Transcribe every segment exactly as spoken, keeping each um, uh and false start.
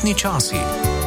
Letni časi.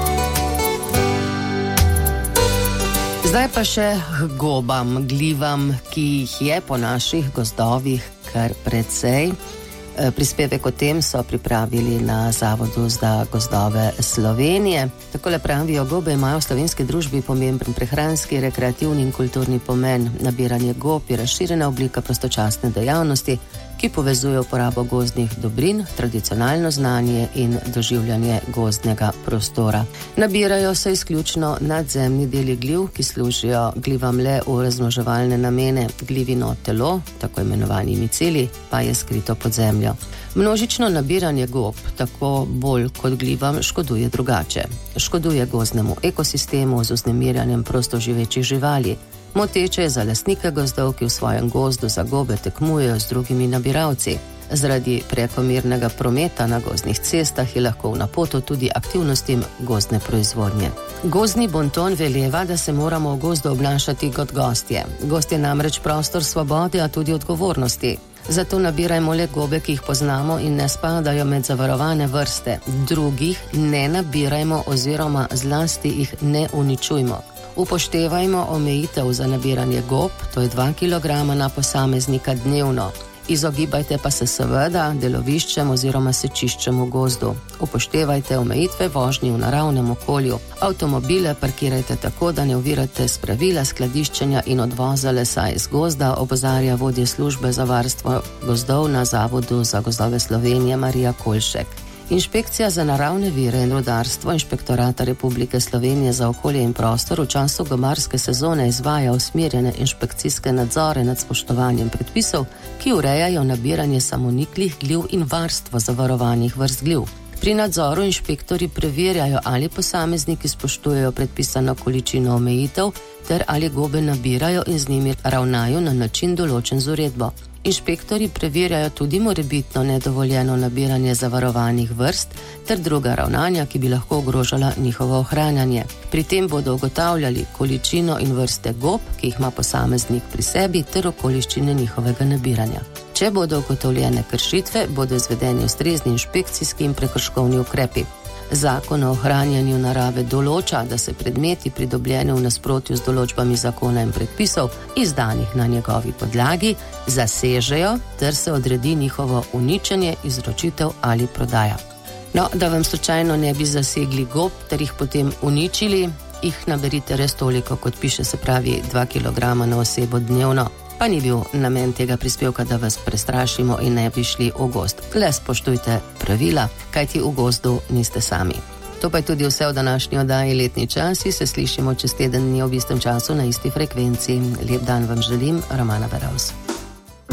Zdaj pa še k gobam, glivam, ki jih je po naših gozdovih kar precej. Prispevek o tem so pripravili na Zavodu za gozdove Slovenije. Takole pravijo: gobe imajo v slovenski družbi pomemben prehranski, rekreativni in kulturni pomen. Nabiranje gob je razširjena oblika prostočasne dejavnosti, ki povezuje uporabo gozdnih dobrin, tradicionalno znanje in doživljanje gozdnega prostora. Nabirajo se izključno nadzemni deli gliv, ki služijo glivam le v razmnoževalne namene. Glivino telo, tako imenovani miceli, pa je skrito pod zemljo. Množično nabiranje gob tako bolj kot glivam škoduje drugače. Škoduje gozdnemu ekosistemu z vznemirjanjem prostoživečih živali. Moteče je za lastnike gozdov, ki v svojem gozdu za gobe tekmujejo z drugimi nabiralci. Zaradi prekomernega prometa na gozdnih cestah je lahko v napoto tudi aktivnostim gozdne proizvodnje. Gozdni bonton veleva, da se moramo v gozdu obnašati kot gostje. Gozd je namreč prostor svobode, a tudi odgovornosti. Zato nabirajmo le gobe, ki jih poznamo in ne spadajo med zavarovane vrste. Drugih ne nabirajmo oziroma zlasti jih ne uničujmo. Upoštevajmo omejitev za nabiranje gob, to je dva kilograma na posameznika dnevno. Izogibajte pa se seveda deloviščem oziroma sečiščem v gozdu. Upoštevajte omejitve vožnje v naravnem okolju. Avtomobile parkirajte tako, da ne ovirate spravila skladiščenja in odvoza lesa iz gozda, opozarja vodja službe za varstvo gozdov na Zavodu za gozdove Slovenije Marija Kolšek. Inšpekcija za naravne vire in rudarstvo Inšpektorata Republike Slovenije za okolje in prostor v času gobarske sezone izvaja usmerjene inšpekcijske nadzore nad spoštovanjem predpisov, ki urejajo nabiranje samoniklih gliv in varstvo zavarovanih vrst gliv. Pri nadzoru inšpektori preverjajo, ali posamezniki spoštujejo predpisano količino omejitev ter ali gobe nabirajo in z njimi ravnajo na način določen z uredbo. Inšpektori preverjajo tudi morebitno nedovoljeno nabiranje zavarovanih vrst ter druga ravnanja, ki bi lahko ogrožala njihovo ohranjanje. Pri tem bodo ugotavljali količino in vrste gob, ki jih ima posameznik pri sebi, ter okoliščine njihovega nabiranja. Če bodo ugotovljene kršitve, bodo izvedeni ustrezni inšpekcijski in prekrškovni ukrepi. Zakon o ohranjanju narave določa, da se predmeti pridobljeni v nasprotju z določbami zakona in predpisov, izdanih na njegovi podlagi, zasežejo ter se odredi njihovo uničenje, izročitev ali prodaja. No, da vam slučajno ne bi zasegli gob ter jih potem uničili, jih naberite res toliko, kot piše, se pravi dva kilograma na osebo dnevno. Pa ni bil namen tega prispevka, da vas prestrašimo in ne bi šli v gozd. Le spoštujte pravila, kajti v gozdu niste sami. To pa je tudi vse v današnji oddaji Letni časi. Se slišimo čez teden dni ob istem času na isti frekvenci. Lep dan vam želim, Romana Beravs.